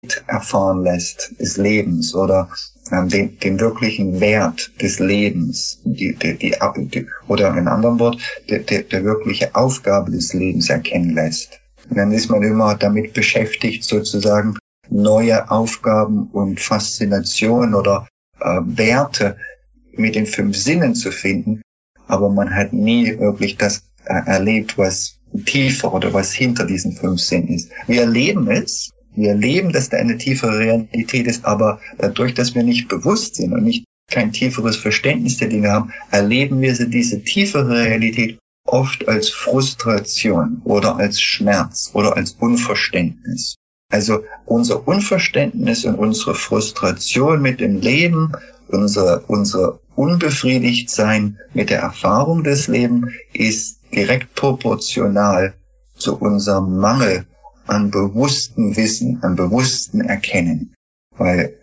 erfahren lässt des Lebens oder den wirklichen Wert des Lebens, oder in anderen Wort, der wirkliche Aufgabe des Lebens erkennen lässt. Und dann ist man immer damit beschäftigt, sozusagen neue Aufgaben und Faszinationen oder Werte mit den 5 Sinnen zu finden, aber man hat nie wirklich das erlebt, was tiefer oder was hinter diesen 5 Sinnen ist. Wir erleben es, dass da eine tiefere Realität ist, aber dadurch, dass wir nicht bewusst sind und kein tieferes Verständnis der Dinge haben, erleben wir diese tiefere Realität oft als Frustration oder als Schmerz oder als Unverständnis. Also unser Unverständnis und unsere Frustration mit dem Leben, unser Unbefriedigtsein mit der Erfahrung des Lebens ist direkt proportional zu unserem Mangel an bewusstem Wissen, an bewusstem Erkennen. Weil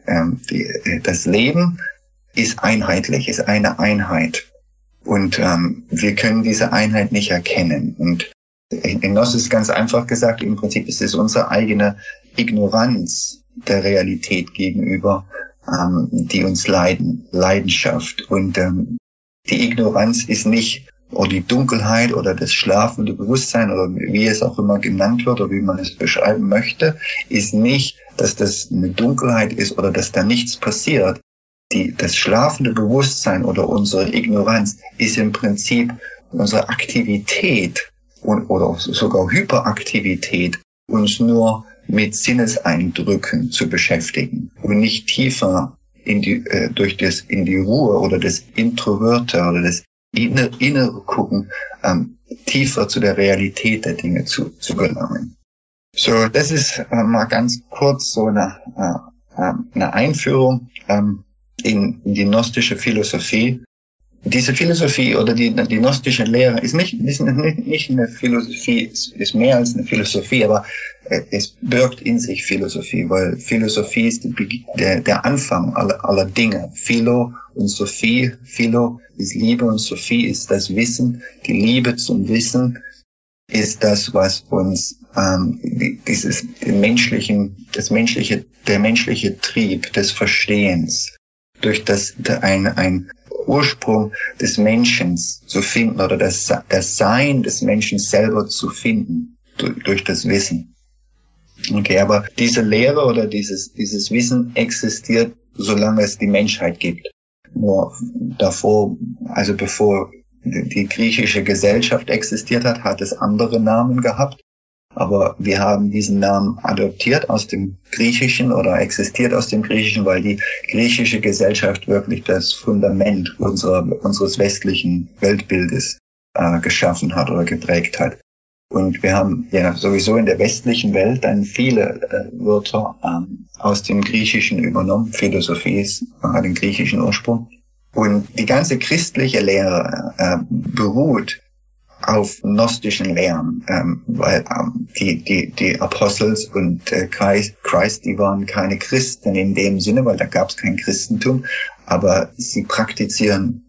das Leben ist einheitlich, ist eine Einheit. Und wir können diese Einheit nicht erkennen. Und in Gnosis ganz einfach gesagt, im Prinzip ist es unsere eigene Ignoranz der Realität gegenüber, die uns Leidenschaft. Und die Ignoranz ist nicht, oder die Dunkelheit oder das schlafende Bewusstsein oder wie es auch immer genannt wird oder wie man es beschreiben möchte, ist nicht, dass das eine Dunkelheit ist oder dass da nichts passiert. Das schlafende Bewusstsein oder unsere Ignoranz ist im Prinzip unsere Aktivität oder sogar Hyperaktivität, uns nur mit Sinneseindrücken zu beschäftigen und nicht tiefer in die Ruhe oder das Introverte oder das innere Gucken, tiefer zu der Realität der Dinge zu gelangen. So, das ist mal ganz kurz so eine Einführung in die gnostische Philosophie. Diese Philosophie oder die gnostische Lehre ist nicht eine Philosophie, ist mehr als eine Philosophie, aber es birgt in sich Philosophie, weil Philosophie ist der Anfang aller Dinge. Philo und Sophie, Philo ist Liebe und Sophie ist das Wissen. Die Liebe zum Wissen ist das, was uns der menschliche Trieb des Verstehens durch ein Ursprung des Menschen zu finden oder das Sein des Menschen selber zu finden durch das Wissen. Okay, aber diese Lehre oder dieses Wissen existiert, solange es die Menschheit gibt. Nur davor, also bevor die griechische Gesellschaft existiert hat es andere Namen gehabt. Aber wir haben diesen Namen adoptiert aus dem Griechischen oder existiert aus dem Griechischen, weil die griechische Gesellschaft wirklich das Fundament unseres westlichen Weltbildes geschaffen hat oder geprägt hat. Und wir haben ja sowieso in der westlichen Welt dann viele Wörter aus dem Griechischen übernommen. Philosophie hat den griechischen Ursprung. Und die ganze christliche Lehre beruht auf gnostischen Lehren, weil die Apostels und Christ, die waren keine Christen in dem Sinne, weil da gab es kein Christentum, aber sie praktizierten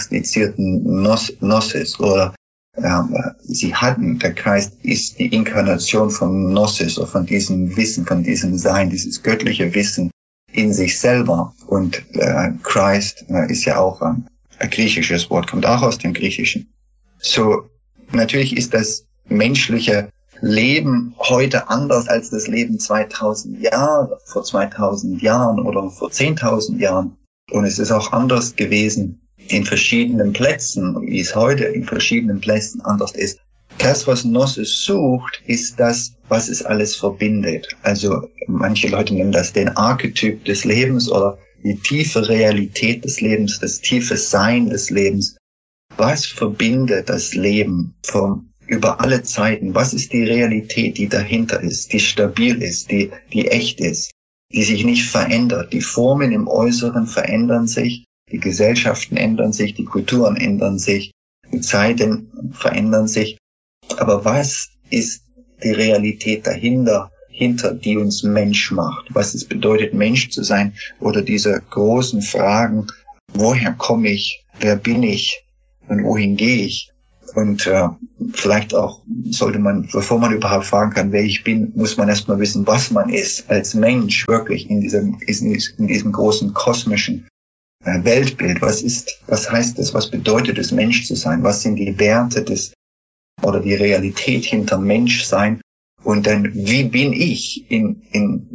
Gnosis oder der Christ ist die Inkarnation von Gnosis oder von diesem Wissen, von diesem Sein, dieses göttliche Wissen in sich selber. Und Christ ist ja auch ein griechisches Wort, kommt auch aus dem Griechischen. So, natürlich ist das menschliche Leben heute anders als das Leben 2000 Jahre, vor 2000 Jahren oder vor 10.000 Jahren. Und es ist auch anders gewesen in verschiedenen Plätzen, wie es heute in verschiedenen Plätzen anders ist. Das, was Gnosis sucht, ist das, was es alles verbindet. Also manche Leute nennen das den Archetyp des Lebens oder die tiefe Realität des Lebens, das tiefe Sein des Lebens. Was verbindet das Leben über alle Zeiten? Was ist die Realität, die dahinter ist, die stabil ist, die echt ist, die sich nicht verändert? Die Formen im Äußeren verändern sich, die Gesellschaften ändern sich, die Kulturen ändern sich, die Zeiten verändern sich. Aber was ist die Realität dahinter, die uns Mensch macht? Was es bedeutet, Mensch zu sein? Oder diese großen Fragen, woher komme ich? Wer bin ich? Und wohin gehe ich? Und vielleicht auch sollte man, bevor man überhaupt fragen kann, wer ich bin, muss man erstmal wissen, was man ist als Mensch wirklich in diesem großen kosmischen Weltbild. Was heißt es, was bedeutet es, Mensch zu sein? Was sind die Werte oder die Realität hinter Menschsein? Und dann, wie bin ich in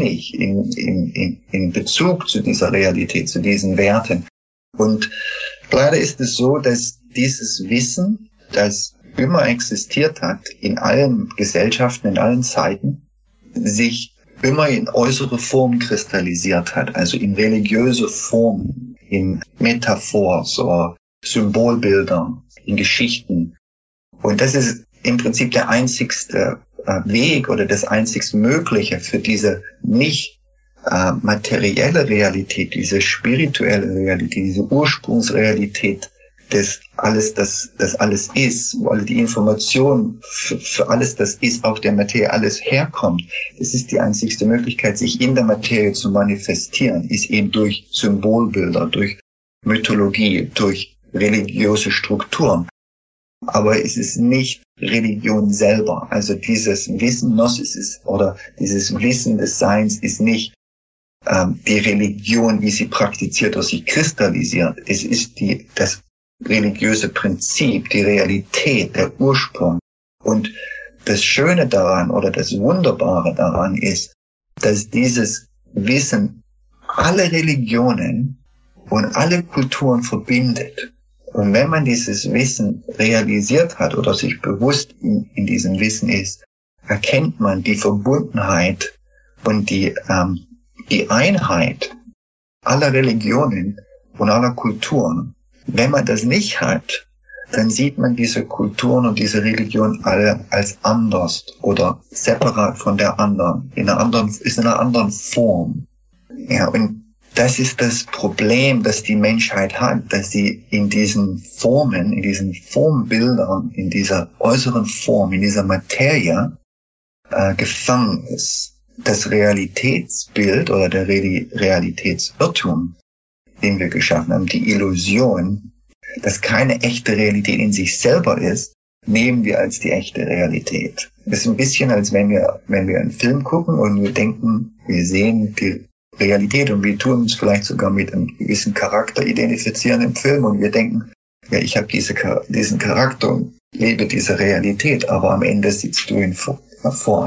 Bezug zu dieser Realität, zu diesen Werten? Und leider ist es so, dass dieses Wissen, das immer existiert hat, in allen Gesellschaften, in allen Zeiten, sich immer in äußere Form kristallisiert hat, also in religiöse Form, in Metaphor, so Symbolbilder, in Geschichten. Und das ist im Prinzip der einzigste Weg oder das einzigste Mögliche für diese nicht materielle Realität, diese spirituelle Realität, diese Ursprungsrealität, das alles ist, wo alle die Information für alles das ist, auch der Materie alles herkommt. Das ist die einzigste Möglichkeit, sich in der Materie zu manifestieren, ist eben durch Symbolbilder, durch Mythologie, durch religiöse Strukturen. Aber es ist nicht Religion selber. Also dieses Wissen Gnosis oder dieses Wissen des Seins ist nicht die Religion, wie sie praktiziert oder sie kristallisiert. Es ist das religiöse Prinzip, die Realität, der Ursprung. Und das Schöne daran oder das Wunderbare daran ist, dass dieses Wissen alle Religionen und alle Kulturen verbindet. Und wenn man dieses Wissen realisiert hat oder sich bewusst in diesem Wissen ist, erkennt man die Verbundenheit und die Einheit aller Religionen und aller Kulturen. Wenn man das nicht hat, dann sieht man diese Kulturen und diese Religionen alle als anders oder separat von der anderen, in einer anderen Form. Ja, und das ist das Problem, das die Menschheit hat, dass sie in diesen Formen, in diesen Formbildern, in dieser äußeren Form, in dieser Materie gefangen ist. Das Realitätsbild oder der Realitätsirrtum, den wir geschaffen haben, die Illusion, dass keine echte Realität in sich selber ist, nehmen wir als die echte Realität. Das ist ein bisschen, als wenn wir einen Film gucken und wir denken, wir sehen die Realität und wir tun uns vielleicht sogar mit einem gewissen Charakter identifizieren im Film und wir denken, ja, ich habe diesen Charakter und lebe diese Realität, aber am Ende sitzt du vor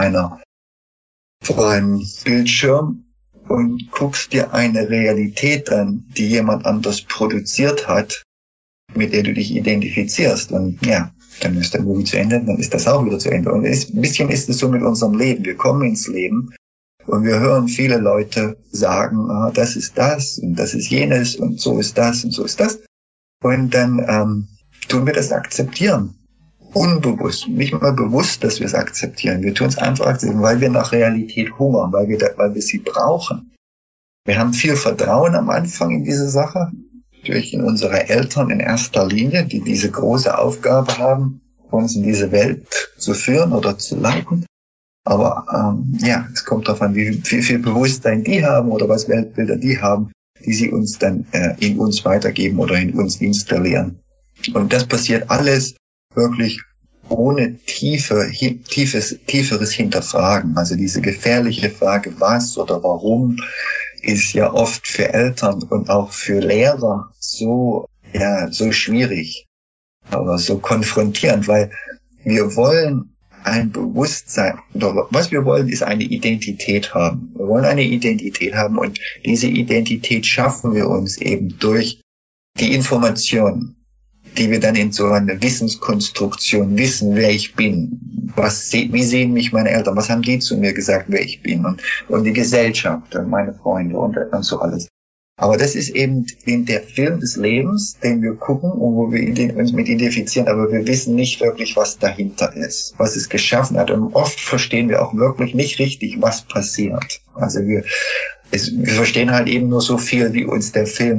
einem Bildschirm und guckst dir eine Realität an, die jemand anders produziert hat, mit der du dich identifizierst. Und ja, dann ist der Movie zu Ende, dann ist das auch wieder zu Ende. Und ein bisschen ist es so mit unserem Leben. Wir kommen ins Leben und wir hören viele Leute sagen, das ist das und das ist jenes und so ist das und so ist das. Und dann tun wir das akzeptieren. Unbewusst, nicht mal bewusst, dass wir es akzeptieren. Wir tun es einfach akzeptieren, weil wir nach Realität hungern, weil wir sie brauchen. Wir haben viel Vertrauen am Anfang in diese Sache, durch unsere Eltern in erster Linie, die diese große Aufgabe haben, uns in diese Welt zu führen oder zu leiten. Aber es kommt darauf an, wie viel Bewusstsein die haben oder was Weltbilder die haben, die sie uns dann in uns weitergeben oder in uns installieren. Und das passiert alles wirklich ohne tieferes Hinterfragen. Also diese gefährliche Frage, was oder warum, ist ja oft für Eltern und auch für Lehrer so schwierig, aber so konfrontierend, weil wir wollen ein Bewusstsein, oder was wir wollen, ist eine Identität haben. Wir wollen eine Identität haben und diese Identität schaffen wir uns eben durch die Informationen, die wir dann in so einer Wissenskonstruktion wissen, wer ich bin. Wie sehen mich meine Eltern? Was haben die zu mir gesagt, wer ich bin? Und die Gesellschaft und meine Freunde und so alles. Aber das ist eben der Film des Lebens, den wir gucken und wo wir uns mit identifizieren, aber wir wissen nicht wirklich, was dahinter ist, was es geschaffen hat. Und oft verstehen wir auch wirklich nicht richtig, was passiert. Also wir verstehen halt eben nur so viel, wie uns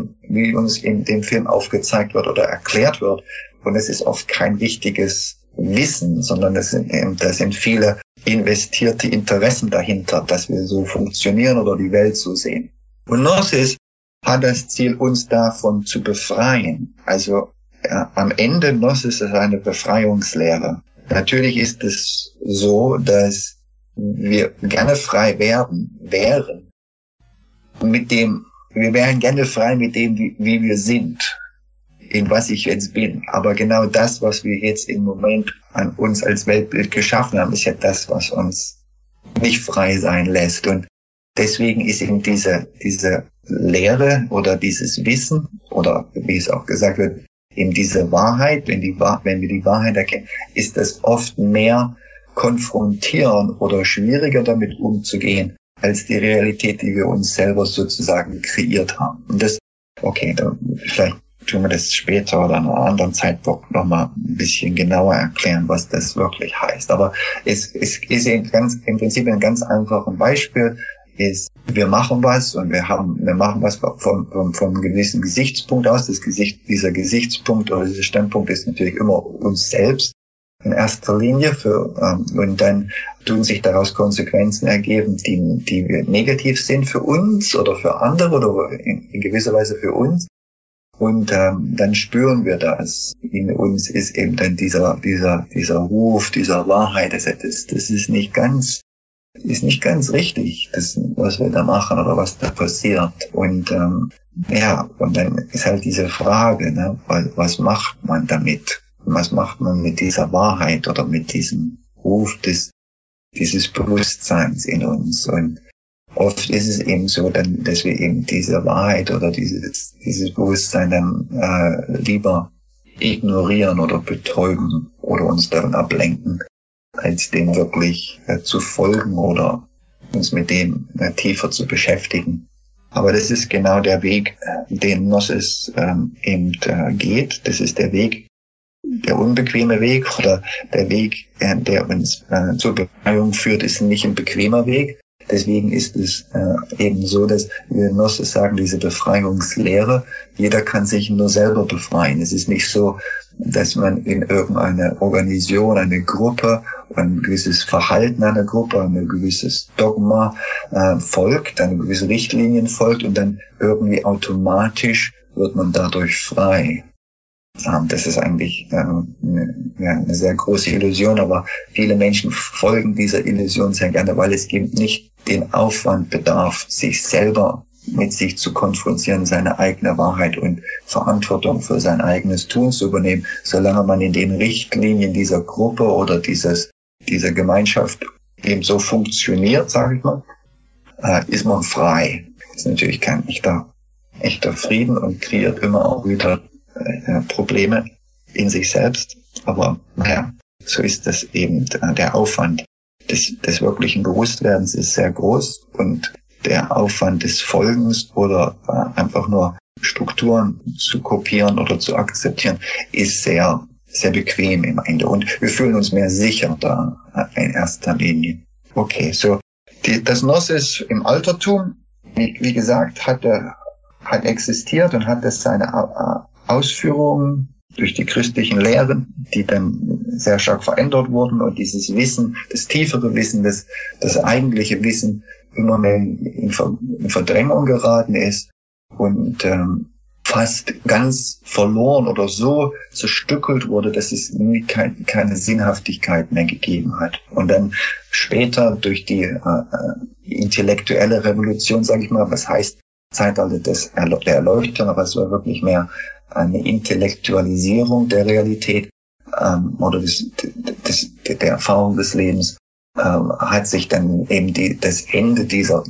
in dem Film aufgezeigt wird oder erklärt wird. Und es ist oft kein richtiges Wissen, sondern da sind viele investierte Interessen dahinter, dass wir so funktionieren oder die Welt so sehen. Und Gnosis hat das Ziel, uns davon zu befreien. Also am Ende Gnosis ist eine Befreiungslehre. Natürlich ist es so, dass wir gerne frei wären. Wir wären gerne frei mit dem, wie wir sind, in was ich jetzt bin. Aber genau das, was wir jetzt im Moment an uns als Weltbild geschaffen haben, ist ja das, was uns nicht frei sein lässt. Und deswegen ist eben diese Lehre oder dieses Wissen, oder wie es auch gesagt wird, eben diese Wahrheit, wenn wir die Wahrheit erkennen, ist es oft mehr konfrontieren oder schwieriger damit umzugehen, als die Realität, die wir uns selber sozusagen kreiert haben. Und das, vielleicht tun wir das später oder an einem anderen Zeitpunkt nochmal ein bisschen genauer erklären, was das wirklich heißt. Aber es ist im Prinzip ein ganz einfaches Beispiel, ist, wir machen was und wir machen was vom einem gewissen Gesichtspunkt aus. Dieser Gesichtspunkt oder dieser Standpunkt ist natürlich immer uns selbst in erster Linie und dann tun sich daraus Konsequenzen ergeben, die negativ sind für uns oder für andere oder in gewisser Weise für uns. Und dann spüren wir das. In uns ist eben dann dieser Ruf, dieser Wahrheit. Das ist nicht ganz richtig, das, was wir da machen oder was da passiert. Und und dann ist halt diese Frage, ne, was macht man damit? Was macht man mit dieser Wahrheit oder mit diesem Ruf dieses Bewusstseins in uns? Und oft ist es eben so, dass wir eben diese Wahrheit oder dieses Bewusstsein dann lieber ignorieren oder betäuben oder uns davon ablenken, als dem wirklich zu folgen oder uns mit dem tiefer zu beschäftigen. Aber das ist genau der Weg, den Gnosis eben geht. Das ist der Weg, der unbequeme Weg oder der Weg, der uns zur Befreiung führt, ist nicht ein bequemer Weg. Deswegen ist es eben so, dass wir Gnosis sagen, diese Befreiungslehre, jeder kann sich nur selber befreien. Es ist nicht so, dass man in irgendeine Organisation, eine Gruppe, ein gewisses Verhalten einer Gruppe, ein gewisses Dogma folgt, eine gewisse Richtlinien folgt und dann irgendwie automatisch wird man dadurch frei. Das ist eigentlich eine sehr große Illusion, aber viele Menschen folgen dieser Illusion sehr gerne, weil es eben nicht den Aufwand bedarf, sich selber mit sich zu konfrontieren, seine eigene Wahrheit und Verantwortung für sein eigenes Tun zu übernehmen. Solange man in den Richtlinien dieser Gruppe oder dieser Gemeinschaft eben so funktioniert, sage ich mal, ist man frei. Das ist natürlich kein echter Frieden und kreiert immer auch wieder Probleme in sich selbst. Aber so ist das eben. Der Aufwand des wirklichen Bewusstwerdens ist sehr groß und der Aufwand des Folgens oder einfach nur Strukturen zu kopieren oder zu akzeptieren ist sehr, sehr bequem im Ende. Und wir fühlen uns mehr sicher da in erster Linie. Okay, so das Gnosis im Altertum, wie gesagt, hat existiert und hat es seine Ausführungen durch die christlichen Lehren, die dann sehr stark verändert wurden und dieses Wissen, das tiefere Wissen, das eigentliche Wissen immer mehr in Verdrängung geraten ist und fast ganz verloren oder so zerstückelt wurde, dass es nie keine Sinnhaftigkeit mehr gegeben hat. Und dann später durch die intellektuelle Revolution, sage ich mal, was heißt Zeitalter der Erleuchtung, aber es war wirklich mehr eine Intellektualisierung der Realität oder der Erfahrung des Lebens, hat sich dann eben das Ende dieser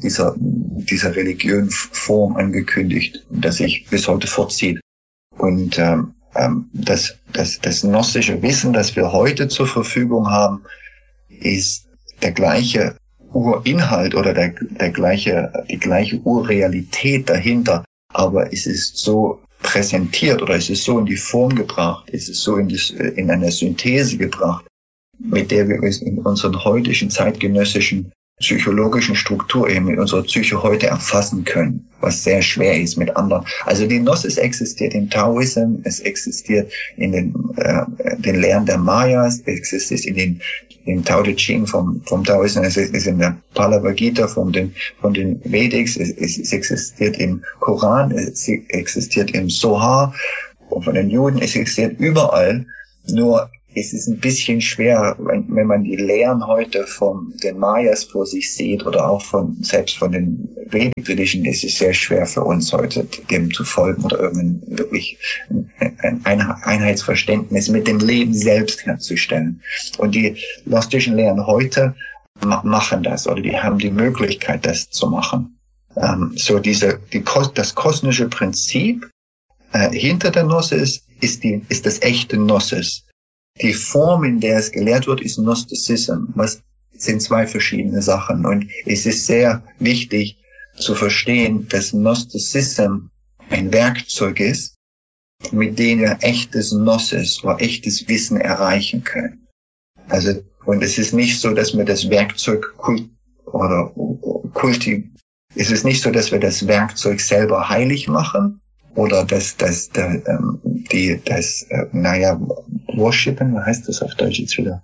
Religionform angekündigt, das sich bis heute vorzieht. Und das gnostische Wissen, das wir heute zur Verfügung haben, ist der gleiche Urinhalt oder die gleiche Urrealität dahinter, aber es ist so präsentiert oder es ist so in die Form gebracht, es ist so in eine Synthese gebracht, mit der wir es in unseren heutigen zeitgenössischen psychologischen Struktur eben in unserer Psyche heute erfassen können, was sehr schwer ist mit anderen. Also die Gnosis existiert im Taoismus, es existiert in den Lehren der Mayas, es existiert im Tao Te Ching vom Taoismus, es ist in der Bhagavad Gita von den Vedics, es existiert im Koran, es existiert im Zohar Ursprung von den Juden. Es existiert überall, nur es ist ein bisschen schwer, wenn man die Lehren heute von den Mayas vor sich sieht oder auch selbst von den Vedic-Traditionen, ist es sehr schwer für uns heute, dem zu folgen oder irgendein wirklich ein Einheitsverständnis mit dem Leben selbst herzustellen. Und die gnostischen Lehren heute machen das, oder die haben die Möglichkeit, das zu machen. So das kosmische Prinzip hinter der Gnosis ist das echte Gnosis. Die Form, in der es gelehrt wird, ist Gnosticism. Was sind zwei verschiedene Sachen. Und es ist sehr wichtig zu verstehen, dass Gnosticism ein Werkzeug ist, mit dem wir echtes Gnosis oder echtes Wissen erreichen können. Also, und es ist nicht so, dass wir das Werkzeug es ist nicht so, dass wir das Werkzeug selber heilig machen oder worshipen, was heißt das auf Deutsch jetzt wieder?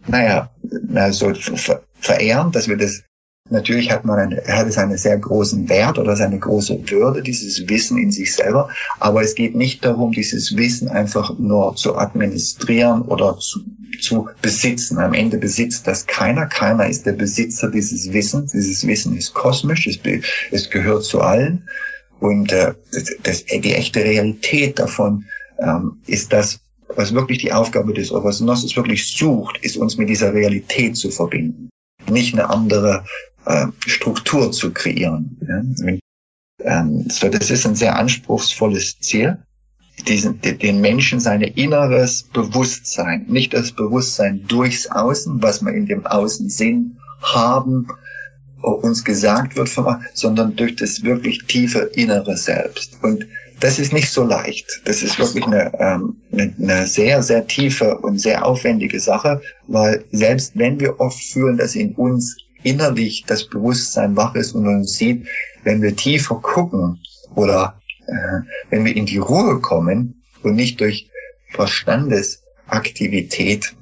Verehren, dass wir das, natürlich hat es einen sehr großen Wert oder seine große Würde, dieses Wissen in sich selber, aber es geht nicht darum, dieses Wissen einfach nur zu administrieren oder zu besitzen. Am Ende besitzt das keiner. Keiner ist der Besitzer dieses Wissens. Dieses Wissen ist kosmisch, es gehört zu allen. Und die echte Realität davon ist das, was wirklich die Aufgabe des was Gnosis wirklich sucht, ist uns mit dieser Realität zu verbinden. Nicht eine andere Struktur zu kreieren. Ja? Das ist ein sehr anspruchsvolles Ziel. Den Menschen sein inneres Bewusstsein, nicht das Bewusstsein durchs Außen, was wir in dem Außensinn haben, uns gesagt wird, sondern durch das wirklich tiefe innere Selbst. Und das ist nicht so leicht. Das ist wirklich eine sehr, sehr tiefe und sehr aufwendige Sache, weil selbst wenn wir oft fühlen, dass in uns innerlich das Bewusstsein wach ist und uns sieht, wenn wir tiefer gucken oder wenn wir in die Ruhe kommen und nicht durch Verstandesaktivität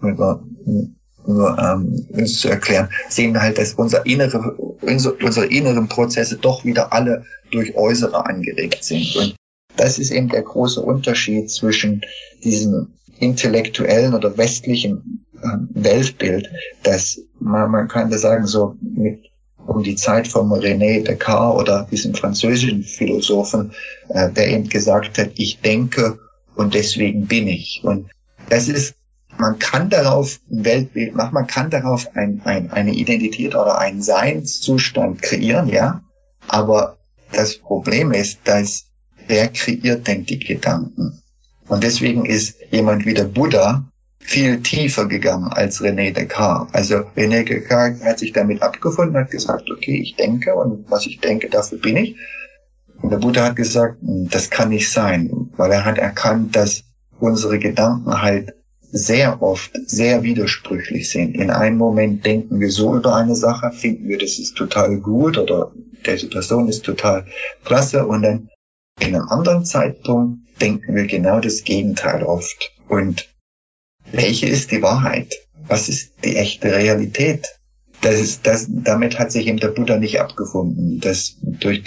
uns zu erklären, sehen wir halt, dass unsere inneren Prozesse doch wieder alle durch Äußere angeregt sind. Und das ist eben der große Unterschied zwischen diesem intellektuellen oder westlichen Weltbild, dass man kann das sagen, so um die Zeit von René Descartes oder diesem französischen Philosophen, der eben gesagt hat, ich denke und deswegen bin ich. Und das ist, man kann darauf ein Weltbild machen, man kann darauf eine Identität oder einen Seinszustand kreieren, ja. Aber das Problem ist, dass wer kreiert denn die Gedanken? Und deswegen ist jemand wie der Buddha viel tiefer gegangen als René Descartes. Also René Descartes hat sich damit abgefunden, hat gesagt, okay, ich denke und was ich denke, dafür bin ich. Und der Buddha hat gesagt, das kann nicht sein, weil er hat erkannt, dass unsere Gedanken halt sehr oft sehr widersprüchlich sind. In einem Moment denken wir so über eine Sache, finden wir, das ist total gut oder diese Person ist total klasse und dann in einem anderen Zeitpunkt denken wir genau das Gegenteil oft. Und welche ist die Wahrheit? Was ist die echte Realität? Damit hat sich eben der Buddha nicht abgefunden, dass durch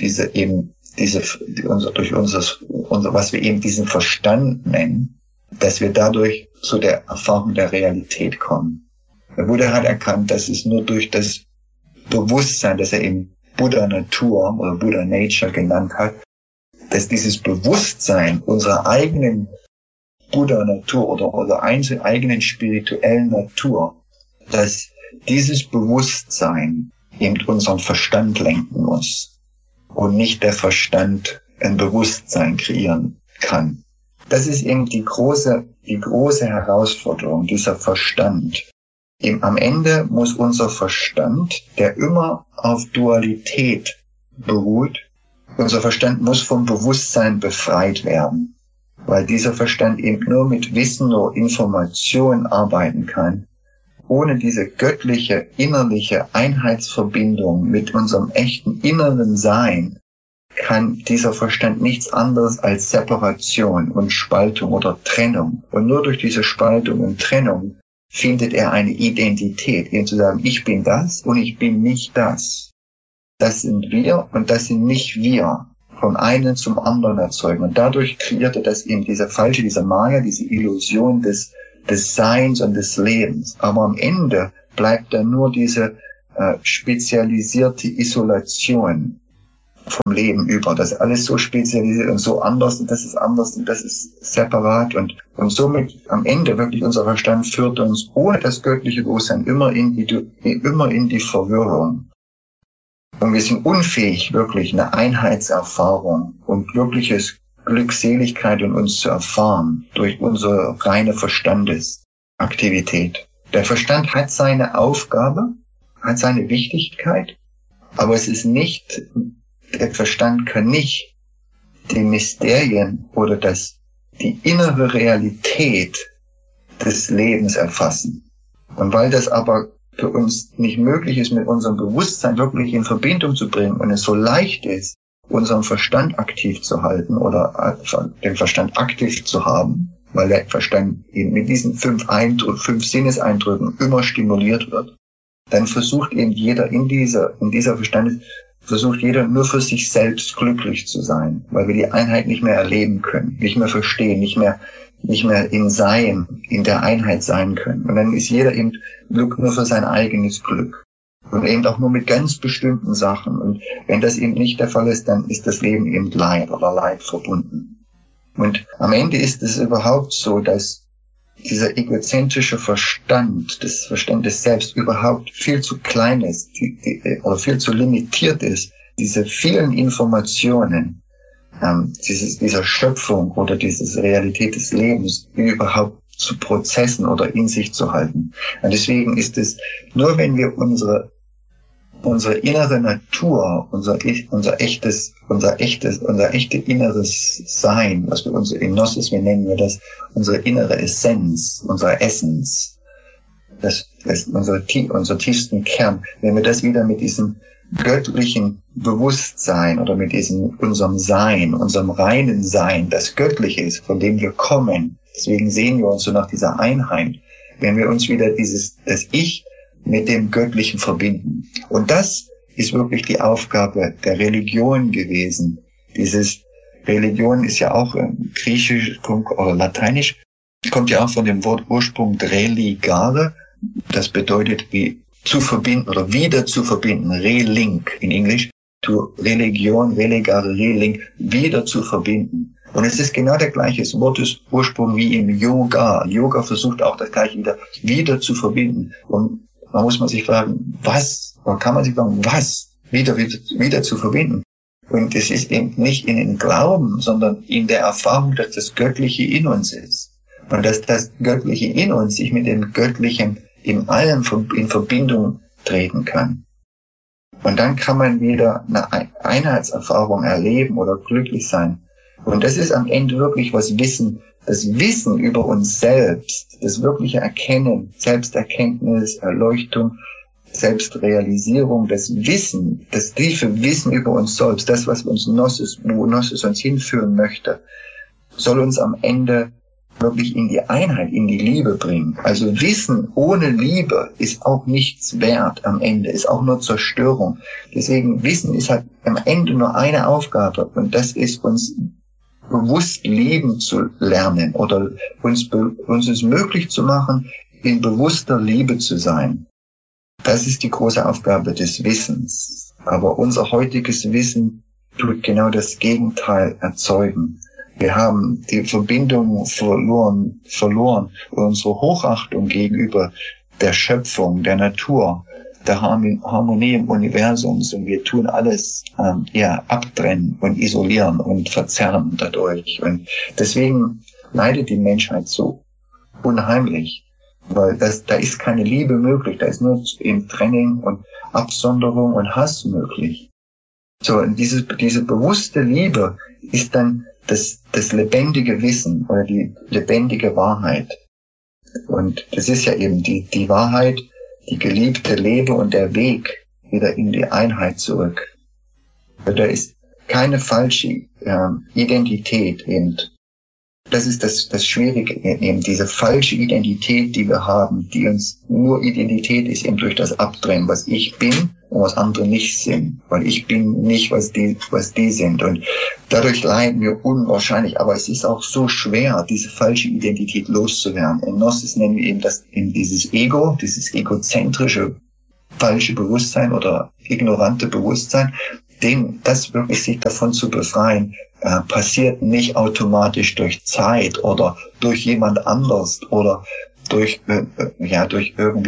was wir eben diesen Verstand nennen, dass wir dadurch zu der Erfahrung der Realität kommen. Der Buddha hat erkannt, dass es nur durch das Bewusstsein, das er eben Buddha Natur oder Buddha Nature genannt hat, dass dieses Bewusstsein unserer eigenen Buddha Natur oder unserer eigenen spirituellen Natur, dass dieses Bewusstsein eben unseren Verstand lenken muss und nicht der Verstand ein Bewusstsein kreieren kann. Das ist eben die große Herausforderung, dieser Verstand. Am Ende muss unser Verstand, der immer auf Dualität beruht, unser Verstand muss vom Bewusstsein befreit werden, weil dieser Verstand eben nur mit Wissen oder Information arbeiten kann. Ohne diese göttliche, innerliche Einheitsverbindung mit unserem echten inneren Sein kann dieser Verstand nichts anderes als Separation und Spaltung oder Trennung. Und nur durch diese Spaltung und Trennung findet er eine Identität, ihm zu sagen, ich bin das und ich bin nicht das. Das sind wir und das sind nicht wir. vom einen zum anderen erzeugen. Und dadurch kreierte das eben diese Maya, diese Illusion des Seins und des Lebens. Aber am Ende bleibt dann nur diese spezialisierte Isolation vom Leben über. Das ist alles so spezialisiert und so anders und das ist separat und somit am Ende wirklich unser Verstand führt uns ohne das göttliche Bewusstsein immer in die Verwirrung. Und wir sind unfähig, wirklich eine Einheitserfahrung und wirkliches Glückseligkeit in uns zu erfahren durch unsere reine Verstandesaktivität. Der Verstand hat seine Aufgabe, hat seine Wichtigkeit, aber es ist nicht, der Verstand kann nicht die Mysterien oder die innere Realität des Lebens erfassen. Und weil das aber für uns nicht möglich ist, mit unserem Bewusstsein wirklich in Verbindung zu bringen und es so leicht ist, unseren Verstand aktiv zu halten oder den Verstand aktiv zu haben, weil der Verstand eben mit diesen 5 Sinneseindrücken immer stimuliert wird, dann versucht eben jeder versucht jeder nur für sich selbst glücklich zu sein, weil wir die Einheit nicht mehr erleben können, nicht mehr verstehen, nicht mehr in der Einheit sein können. Und dann ist jeder eben Glück nur für sein eigenes Glück. Und eben auch nur mit ganz bestimmten Sachen. Und wenn das eben nicht der Fall ist, dann ist das Leben eben Leid verbunden. Und am Ende ist es überhaupt so, dass dieser egozentrische Verstand, das Verstand des Selbst überhaupt viel zu klein ist, oder viel zu limitiert ist, diese vielen Informationen, dieser Schöpfung oder diese Realität des Lebens überhaupt zu prozessen oder in sich zu halten. Und deswegen ist es, nur wenn wir unsere innere Natur, unser echtes inneres Sein, was wir unser Gnosis, wir nennen wir das, unsere innere Essenz, unsere Essence, unser tiefsten Kern, wenn wir das wieder mit diesem göttlichen Bewusstsein oder mit unserem Sein, unserem reinen Sein, das göttlich ist, von dem wir kommen, deswegen sehen wir uns so nach dieser Einheit, wenn wir uns wieder das Ich mit dem Göttlichen verbinden. Und das ist wirklich die Aufgabe der Religion gewesen. Religion ist ja auch griechisch oder lateinisch, kommt ja auch von dem Wort Ursprung religare, das bedeutet wie zu verbinden oder wieder zu verbinden, relink in Englisch, Religion, religare, relink, wieder zu verbinden. Und es ist genau der gleiche Wortursprung wie im Yoga. Yoga versucht auch das gleiche wieder zu verbinden. Und man muss sich fragen, was wieder zu verbinden? Und es ist eben nicht in den Glauben, sondern in der Erfahrung, dass das Göttliche in uns ist. Und dass das Göttliche in uns sich mit dem Göttlichen in allem in Verbindung treten kann. Und dann kann man wieder eine Einheitserfahrung erleben oder glücklich sein. Und das ist am Ende wirklich das Wissen über uns selbst, das wirkliche Erkennen, Selbsterkenntnis, Erleuchtung, Selbstrealisierung, das tiefe Wissen über uns selbst, das, was wo Gnosis uns hinführen möchte, soll uns am Ende wirklich in die Einheit, in die Liebe bringen. Also Wissen ohne Liebe ist auch nichts wert am Ende, ist auch nur Zerstörung. Deswegen Wissen ist halt am Ende nur eine Aufgabe und das ist uns bewusst lieben zu lernen oder uns es möglich zu machen, in bewusster Liebe zu sein. Das ist die große Aufgabe des Wissens. Aber unser heutiges Wissen tut genau das Gegenteil erzeugen. Wir haben die Verbindung verloren, unsere Hochachtung gegenüber der Schöpfung, der Natur, der Harmonie im Universum. Und wir tun alles abtrennen und isolieren und verzerren dadurch. Und deswegen leidet die Menschheit so unheimlich, weil da ist keine Liebe möglich, da ist nur eben Trennung und Absonderung und Hass möglich. So, und diese bewusste Liebe ist dann das lebendige Wissen oder die lebendige Wahrheit. Und das ist ja eben die Wahrheit, die geliebte Liebe und der Weg wieder in die Einheit zurück. Da ist keine falsche Identität eben. Das ist das Schwierige eben, diese falsche Identität, die wir haben, die uns nur Identität ist eben durch das Abtrennen, was ich bin und was andere nicht sind. Weil ich bin nicht, was die sind. Und dadurch leiden wir unwahrscheinlich. Aber es ist auch so schwer, diese falsche Identität loszuwerden. In Gnosis nennen wir eben dieses Ego, dieses egozentrische, falsche Bewusstsein oder ignorante Bewusstsein. Das wirklich sich davon zu befreien, passiert nicht automatisch durch Zeit oder durch jemand anders oder durch irgendwie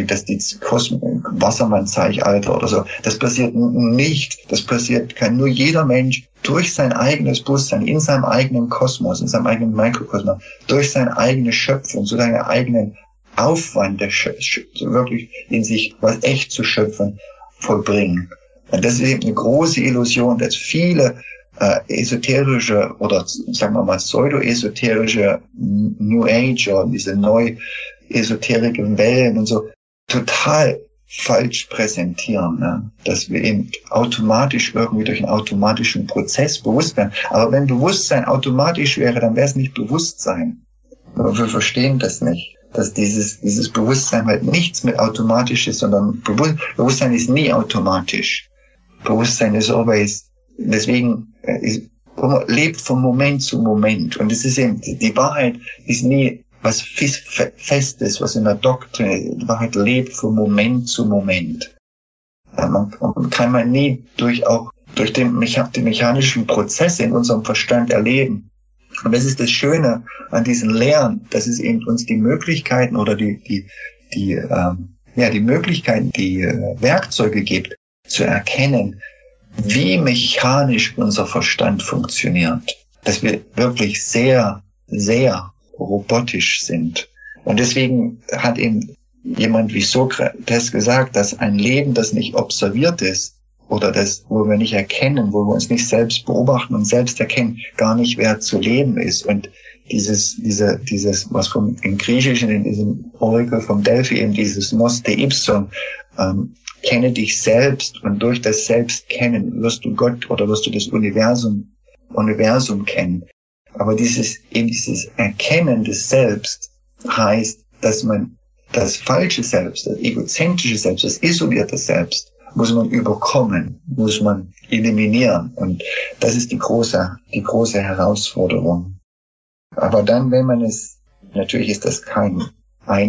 Wassermann-Zeitalter oder so. Das passiert nicht. Kann nur jeder Mensch durch sein eigenes Bewusstsein, in seinem eigenen Kosmos, in seinem eigenen Mikrokosmos, durch seine eigene Schöpfung, so seinen eigenen Aufwand, wirklich in sich was echt zu schöpfen, vollbringen. Und das ist eben eine große Illusion, dass viele esoterische oder sagen wir mal pseudo-esoterische New Ager, diese neu-esoterischen Wellen und so total falsch präsentieren, ne? Dass wir eben automatisch irgendwie durch einen automatischen Prozess bewusst werden. Aber wenn Bewusstsein automatisch wäre, dann wäre es nicht Bewusstsein. Aber wir verstehen das nicht. Dass dieses Bewusstsein halt nichts mit automatisch ist, sondern Bewusstsein ist nie automatisch. Bewusstsein ist always, deswegen lebt von Moment zu Moment. Und es ist eben, die Wahrheit ist nie was Festes, was in der Doktrin, die Wahrheit lebt von Moment zu Moment. Kann man nie durch die mechanischen Prozesse in unserem Verstand erleben. Und das ist das Schöne an diesen Lehren, dass es eben uns die Möglichkeiten oder die Möglichkeiten, die Werkzeuge gibt, zu erkennen, wie mechanisch unser Verstand funktioniert. Dass wir wirklich sehr, sehr robotisch sind. Und deswegen hat eben jemand wie Sokrates gesagt, dass ein Leben, das nicht observiert ist, oder das, wo wir nicht erkennen, wo wir uns nicht selbst beobachten und selbst erkennen, gar nicht wert zu leben ist. Und dieses, was im Griechischen, in diesem Orakel vom Delphi, eben dieses Nos te ipsum, kenne dich selbst, und durch das Selbstkennen wirst du Gott oder wirst du das Universum kennen. Aber dieses Erkennen des Selbst heißt, dass man das falsche Selbst, das egozentrische Selbst, das isolierte Selbst, muss man überkommen, muss man eliminieren. Und das ist die große Herausforderung. Aber dann, wenn man natürlich ist das keine eine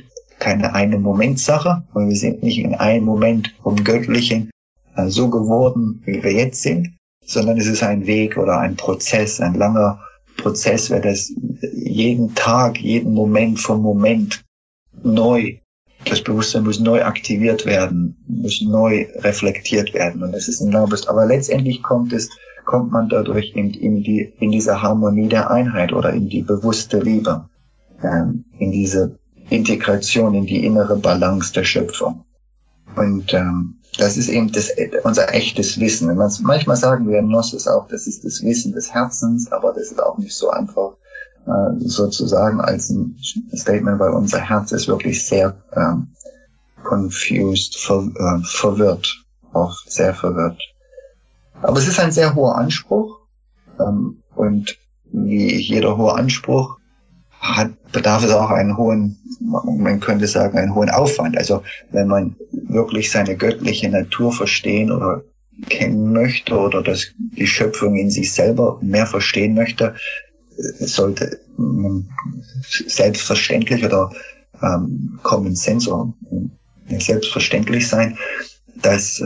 Momentsache, weil wir sind nicht in einem Moment vom Göttlichen so geworden, wie wir jetzt sind, sondern es ist ein Weg oder ein Prozess, ein langer Prozess, weil das jeden Tag, jeden Moment vom Moment neu, das Bewusstsein muss neu aktiviert werden, muss neu reflektiert werden. Und das ist ein langer Prozess. Aber letztendlich kommt man dadurch in diese Harmonie der Einheit oder in die bewusste Liebe, in diese Integration, in die innere Balance der Schöpfung. Und das ist eben unser echtes Wissen. Manchmal sagen wir in Gnosis auch, das ist das Wissen des Herzens, aber das ist auch nicht so einfach sozusagen als ein Statement, weil unser Herz ist wirklich sehr confused, verwirrt, auch sehr verwirrt. Aber es ist ein sehr hoher Anspruch, und wie jeder hohe Anspruch bedarf es auch man könnte sagen, einen hohen Aufwand. Also wenn man wirklich seine göttliche Natur verstehen oder kennen möchte oder die Schöpfung in sich selber mehr verstehen möchte, sollte selbstverständlich oder Common Sense oder selbstverständlich sein, dass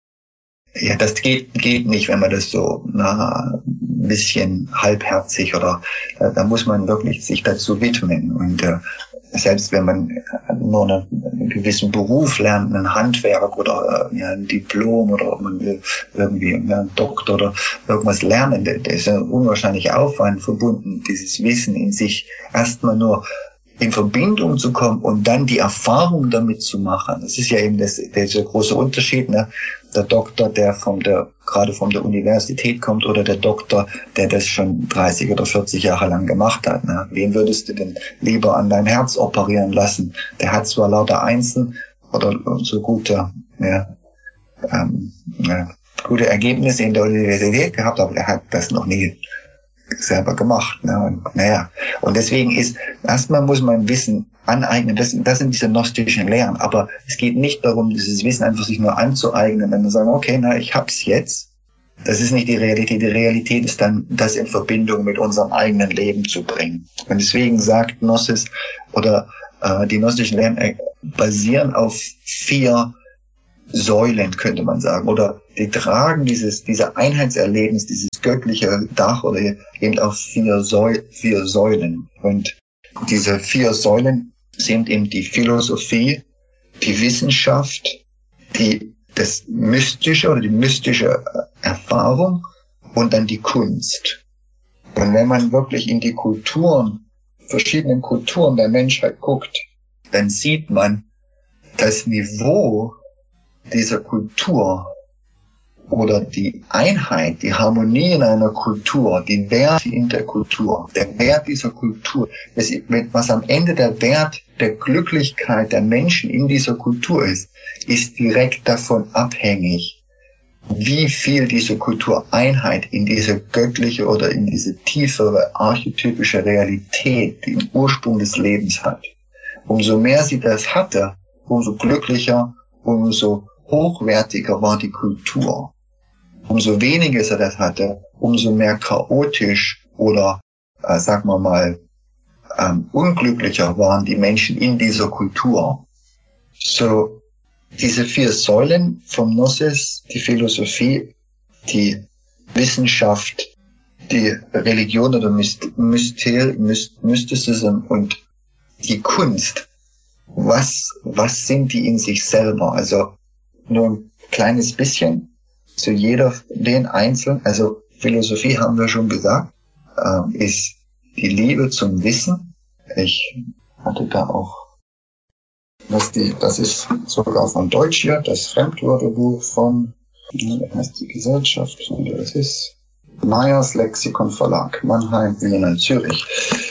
das geht nicht, wenn man das so ein bisschen halbherzig oder da muss man wirklich sich dazu widmen. Und selbst wenn man nur einen gewissen Beruf lernt, ein Handwerk oder ein Diplom oder ob man will irgendwie einen Doktor oder irgendwas lernen, da ist ein unwahrscheinlicher Aufwand verbunden, dieses Wissen in sich erstmal nur in Verbindung zu kommen und dann die Erfahrung damit zu machen. Das ist ja eben der große Unterschied, ne? Der Doktor, der gerade von der Universität kommt, oder der Doktor, der das schon 30 oder 40 Jahre lang gemacht hat, ne? Wen würdest du denn lieber an dein Herz operieren lassen? Der hat zwar lauter Einsen oder so gute Ergebnisse in der Universität gehabt, aber er hat das noch nie selber gemacht. Ne? Und deswegen erstmal muss man wissen, aneignen, das sind diese gnostischen Lehren. Aber es geht nicht darum, dieses Wissen einfach sich nur anzueignen und dann sagen, okay, na, ich hab's jetzt. Das ist nicht die Realität. Die Realität ist dann, das in Verbindung mit unserem eigenen Leben zu bringen. Und deswegen sagt Gnosis oder die gnostischen Lehren basieren auf 4 Säulen, könnte man sagen. Oder die tragen diese Einheitserlebnis, dieses göttliche Dach oder eben auf 4 Säulen. Und diese 4 Säulen sind eben die Philosophie, die Wissenschaft, das Mystische oder die mystische Erfahrung und dann die Kunst. Und wenn man wirklich in die verschiedenen Kulturen der Menschheit guckt, dann sieht man das Niveau dieser Kultur oder die Einheit, die Harmonie in einer Kultur, die Werte in der Kultur, der Wert dieser Kultur, was am Ende der Wert der Glücklichkeit der Menschen in dieser Kultur ist direkt davon abhängig, wie viel diese Kultureinheit in diese göttliche oder in diese tiefere archetypische Realität, die im Ursprung des Lebens hat. Umso mehr sie das hatte, umso glücklicher, umso hochwertiger war die Kultur. Umso weniger sie das hatte, umso mehr chaotisch oder, sagen wir mal, unglücklicher waren die Menschen in dieser Kultur. So, diese 4 Säulen vom Gnosis, die Philosophie, die Wissenschaft, die Religion oder Mysticism und die Kunst. Was sind die in sich selber? Also nur ein kleines bisschen zu jeder den einzelnen. Also Philosophie haben wir schon gesagt, ist die Liebe zum Wissen. Ich hatte da auch das ist sogar von Deutsch hier, das Fremdwörterbuch von, wie heißt die Gesellschaft, das ist Meyers Lexikon Verlag, Mannheim, Wiener, Zürich.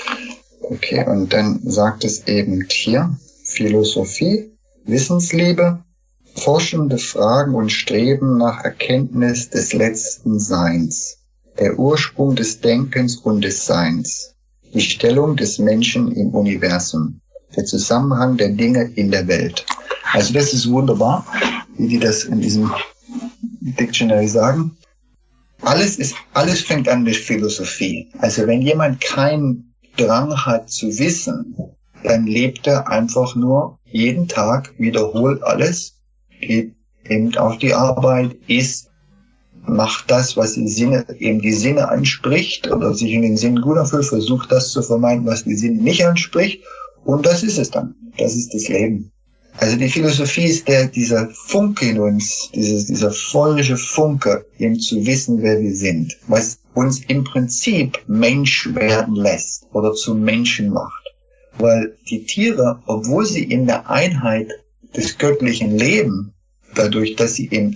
Okay, und dann sagt es eben hier, Philosophie, Wissensliebe, forschende Fragen und Streben nach Erkenntnis des letzten Seins, der Ursprung des Denkens und des Seins, die Stellung des Menschen im Universum, der Zusammenhang der Dinge in der Welt. Also das ist wunderbar, wie die das in diesem Dictionary sagen. Alles fängt an mit Philosophie. Also wenn jemand keinen Drang hat zu wissen, dann lebt er einfach nur jeden Tag, wiederholt alles, geht eben auf die Arbeit, isst, macht das, was die Sinne anspricht oder sich in den Sinnen gut anfühlt, versucht das zu vermeiden, was die Sinne nicht anspricht. Und das ist es dann. Das ist das Leben. Also die Philosophie ist dieser Funke in uns, dieser feurige Funke, eben zu wissen, wer wir sind, was uns im Prinzip Mensch werden lässt oder zum Menschen macht. Weil die Tiere, obwohl sie in der Einheit des göttlichen leben, dadurch, dass sie eben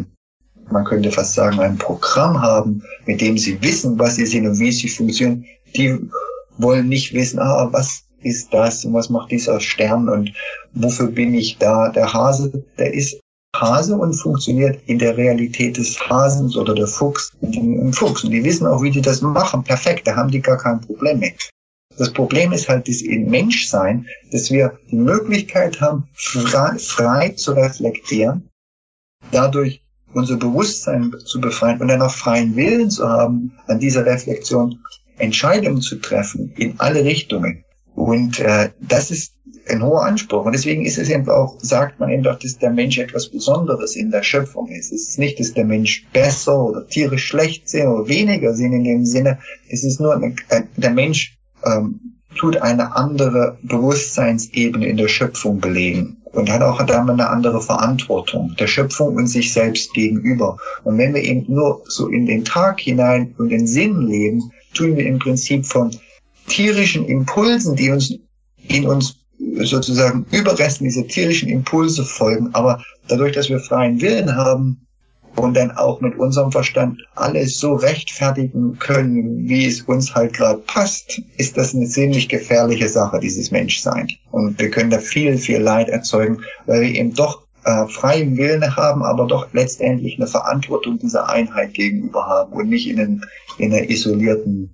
man könnte fast sagen, ein Programm haben, mit dem sie wissen, was sie sind und wie sie funktionieren, die wollen nicht wissen, was ist das und was macht dieser Stern und wofür bin ich da? Der Hase, der ist Hase und funktioniert in der Realität des Hasens oder der Fuchs im Fuchs. Und die wissen auch, wie die das machen. Perfekt, da haben die gar kein Problem mit. Das Problem ist halt das im Menschsein, dass wir die Möglichkeit haben, frei zu reflektieren, dadurch unser Bewusstsein zu befreien und dann auch freien Willen zu haben, an dieser Reflexion Entscheidungen zu treffen in alle Richtungen. Und das ist ein hoher Anspruch. Und deswegen ist es eben auch, sagt man eben doch, dass der Mensch etwas Besonderes in der Schöpfung ist. Es ist nicht, dass der Mensch besser oder Tiere schlecht sind oder weniger sind in dem Sinne. Es ist nur, der Mensch tut eine andere Bewusstseinsebene in der Schöpfung belegen und hat auch damit eine andere Verantwortung der Schöpfung und sich selbst gegenüber. Und wenn wir eben nur so in den Tag hinein und den Sinn leben, tun wir im Prinzip von tierischen Impulsen, die uns in uns sozusagen Überresten dieser tierischen Impulse folgen, aber dadurch, dass wir freien Willen haben und dann auch mit unserem Verstand alles so rechtfertigen können, wie es uns halt gerade passt, ist das eine ziemlich gefährliche Sache, dieses Menschsein. Und wir können da viel, viel Leid erzeugen, weil wir eben doch freien Willen haben, aber doch letztendlich eine Verantwortung dieser Einheit gegenüber haben und nicht in einer isolierten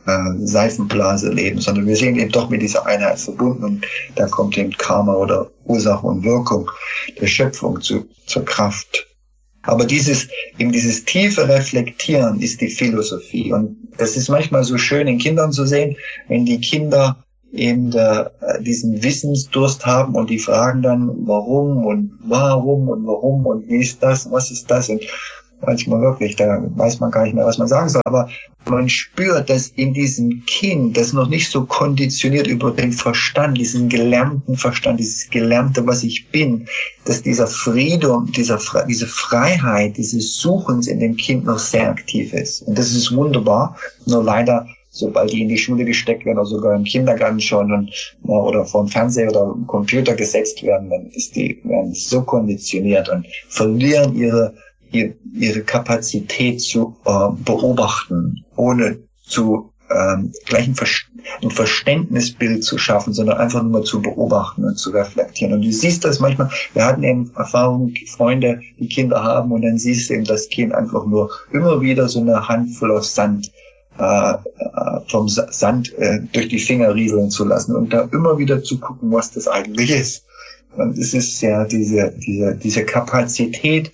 Seifenblase leben, sondern wir sehen eben doch mit dieser Einheit verbunden und da kommt eben Karma oder Ursache und Wirkung der Schöpfung zur Kraft. Aber dieses tiefe Reflektieren ist die Philosophie und das ist manchmal so schön in Kindern zu sehen, wenn die Kinder eben diesen Wissensdurst haben und die fragen dann, warum und wie ist das, was ist das und manchmal wirklich, da weiß man gar nicht mehr, was man sagen soll, aber man spürt, dass in diesem Kind, das noch nicht so konditioniert über den Verstand, diesen gelernten Verstand, dieses Gelernte, was ich bin, dass dieser Frieden, diese Freiheit, dieses Suchens in dem Kind noch sehr aktiv ist. Und das ist wunderbar, nur leider, sobald die in die Schule gesteckt werden oder sogar im Kindergarten schon oder vor dem Fernseher oder Computer gesetzt werden, dann werden so konditioniert und verlieren ihre Kapazität zu beobachten, ohne gleich ein Verständnisbild zu schaffen, sondern einfach nur zu beobachten und zu reflektieren. Und du siehst das manchmal, wir hatten eben Erfahrungen, Freunde, die Kinder haben, und dann siehst du eben das Kind einfach nur immer wieder so eine Handvoll auf Sand, vom Sand durch die Finger rieseln zu lassen und da immer wieder zu gucken, was das eigentlich ist. Und es ist ja diese Kapazität,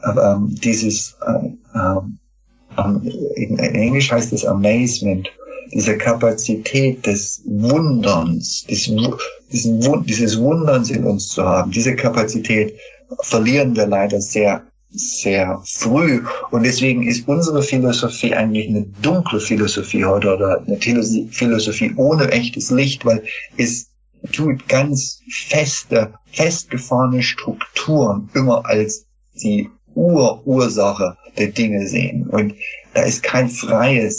in Englisch heißt es Amazement, diese Kapazität des Wunderns, dieses Wunderns in uns zu haben, diese Kapazität verlieren wir leider sehr, sehr früh. Und deswegen ist unsere Philosophie eigentlich eine dunkle Philosophie heute oder eine Philosophie ohne echtes Licht, weil es tut ganz festgefahrene Strukturen immer als die Ursache der Dinge sehen. Und da ist keine freie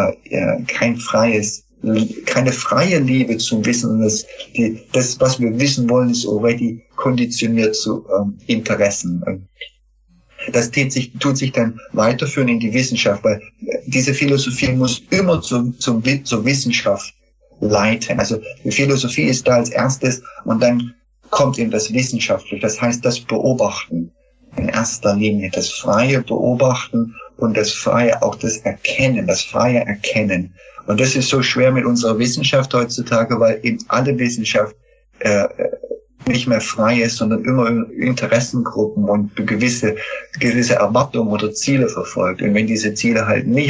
Liebe zum Wissen. Und das, was wir wissen wollen, ist already konditioniert zu Interessen. Und das tut sich dann weiterführen in die Wissenschaft, weil diese Philosophie muss immer zur Wissenschaft leiten. Also die Philosophie ist da als erstes und dann kommt eben das Wissenschaftliche. Das heißt, das Beobachten. In erster Linie das freie Beobachten und das freie, auch das Erkennen, das freie Erkennen. Und das ist so schwer mit unserer Wissenschaft heutzutage, weil eben alle Wissenschaft nicht mehr frei ist, sondern immer Interessengruppen und gewisse Erwartungen oder Ziele verfolgt. Und wenn diese Ziele halt nicht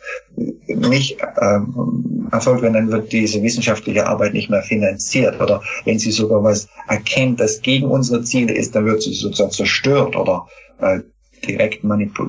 erfolgt werden, dann wird diese wissenschaftliche Arbeit nicht mehr finanziert. Oder wenn sie sogar was erkennt, das gegen unsere Ziele ist, dann wird sie sozusagen zerstört oder direkt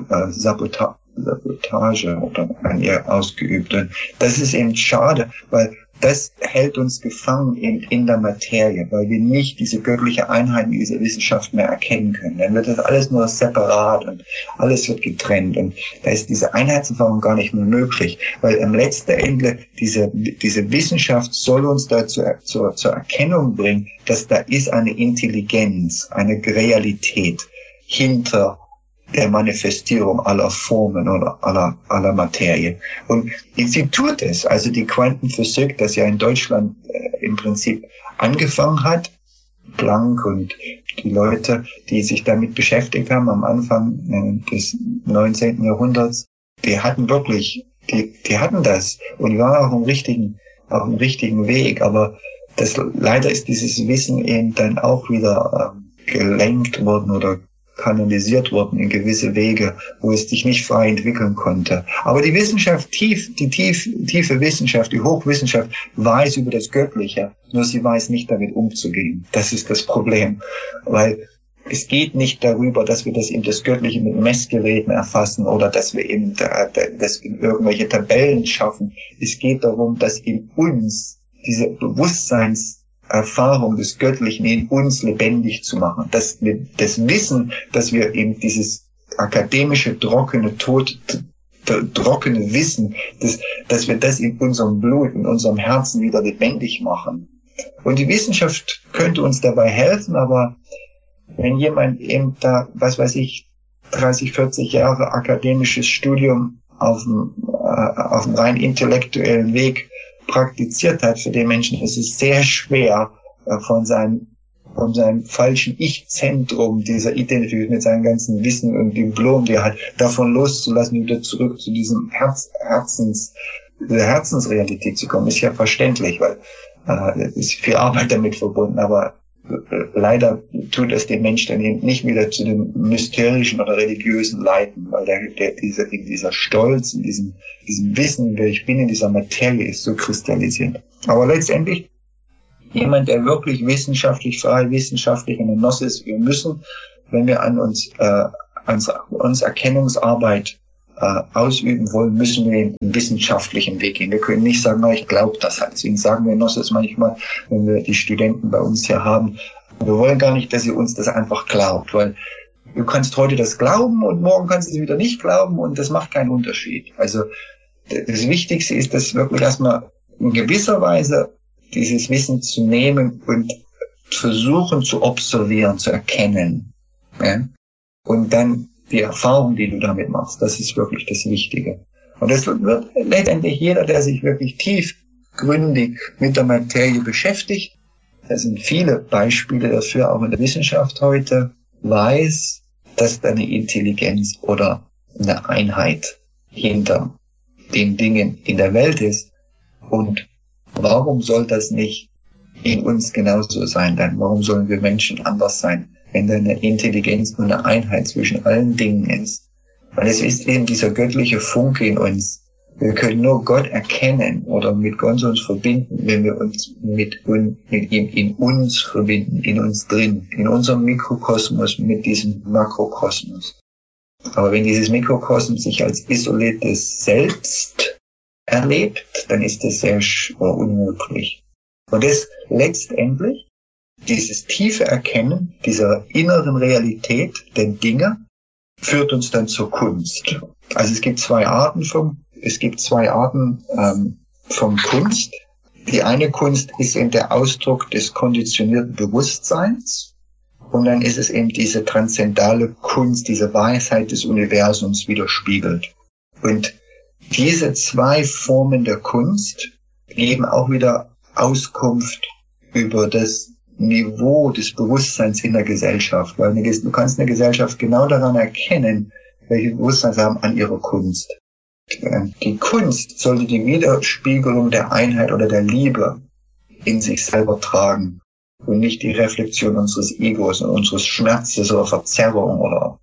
Sabotage oder an ihr ausgeübt. Und das ist eben schade, weil das hält uns gefangen in der Materie, weil wir nicht diese göttliche Einheit in dieser Wissenschaft mehr erkennen können. Dann wird das alles nur separat und alles wird getrennt. Und da ist diese Einheitserfahrung gar nicht mehr möglich, weil am letzten Ende diese Wissenschaft soll uns dazu zur Erkennung bringen, dass da ist eine Intelligenz, eine Realität hinter der Manifestierung aller Formen oder aller Materie. Und sie tut es. Also die Quantenphysik, das ja in Deutschland im Prinzip angefangen hat, Planck und die Leute, die sich damit beschäftigt haben am Anfang des 19. Jahrhunderts, die hatten wirklich, die hatten das und die waren auf dem richtigen Weg. Aber leider ist dieses Wissen eben dann auch wieder gelenkt worden oder kanalisiert worden in gewisse Wege, wo es sich nicht frei entwickeln konnte. Aber die Wissenschaft, die tiefe Wissenschaft, die Hochwissenschaft weiß über das Göttliche, nur sie weiß nicht damit umzugehen. Das ist das Problem. Weil es geht nicht darüber, dass wir das Göttliche mit Messgeräten erfassen oder dass wir eben das in irgendwelche Tabellen schaffen. Es geht darum, dass in uns diese Bewusstseinserfahrung des Göttlichen in uns lebendig zu machen. Dass wir das Wissen, dass wir eben dieses akademische, trockene Wissen, dass wir das in unserem Blut, in unserem Herzen wieder lebendig machen. Und die Wissenschaft könnte uns dabei helfen, aber wenn jemand eben da, 30, 40 Jahre akademisches Studium auf dem rein intellektuellen Weg praktiziert hat, für den Menschen ist es sehr schwer, von seinem falschen Ich-Zentrum, dieser Identität mit seinem ganzen Wissen und Diplom, die er hat, davon loszulassen, wieder zurück zu diesem Herzensrealität zu kommen, ist ja verständlich, weil es ist viel Arbeit damit verbunden, aber leider tut es den Menschen dann eben nicht wieder zu dem mysterischen oder religiösen leiten, weil dieser Stolz, in diesem Wissen, wer ich bin, in dieser Materie ist so kristallisiert. Aber letztendlich jemand, der wirklich wissenschaftlich frei, wissenschaftlich in der Gnosis ist, wir müssen, wenn wir an uns Erkennungsarbeit ausüben wollen, müssen wir den wissenschaftlichen Weg gehen. Wir können nicht sagen, ich glaube das halt. Deswegen sagen wir Gnosis manchmal, wenn wir die Studenten bei uns hier haben, wir wollen gar nicht, dass ihr uns das einfach glaubt, weil du kannst heute das glauben und morgen kannst du es wieder nicht glauben und das macht keinen Unterschied. Also das Wichtigste ist, dass wirklich erstmal in gewisser Weise dieses Wissen zu nehmen und versuchen zu observieren, zu erkennen. Ja? Und dann die Erfahrung, die du damit machst, das ist wirklich das Wichtige. Und das wird letztendlich jeder, der sich wirklich tiefgründig mit der Materie beschäftigt, da sind viele Beispiele dafür, auch in der Wissenschaft heute, weiß, dass da eine Intelligenz oder eine Einheit hinter den Dingen in der Welt ist. Und warum soll das nicht in uns genauso sein? Dann warum sollen wir Menschen anders sein? Wenn da eine Intelligenz und eine Einheit zwischen allen Dingen ist. Weil es ist eben dieser göttliche Funke in uns. Wir können nur Gott erkennen oder mit Gott uns verbinden, wenn wir uns mit ihm in uns verbinden, in uns drin, in unserem Mikrokosmos, mit diesem Makrokosmos. Aber wenn dieses Mikrokosmos sich als isoliertes Selbst erlebt, dann ist das sehr unmöglich. Und das letztendlich, dieses tiefe Erkennen dieser inneren Realität der Dinge führt uns dann zur Kunst. Also es gibt zwei Arten von Kunst. Die eine Kunst ist eben der Ausdruck des konditionierten Bewusstseins und dann ist es eben diese transzendale Kunst, diese Weisheit des Universums widerspiegelt. Und diese zwei Formen der Kunst geben auch wieder Auskunft über das Niveau des Bewusstseins in der Gesellschaft, weil du kannst eine Gesellschaft genau daran erkennen, welches Bewusstsein sie haben an ihrer Kunst. Die Kunst sollte die Widerspiegelung der Einheit oder der Liebe in sich selber tragen und nicht die Reflexion unseres Egos und unseres Schmerzes oder Verzerrung oder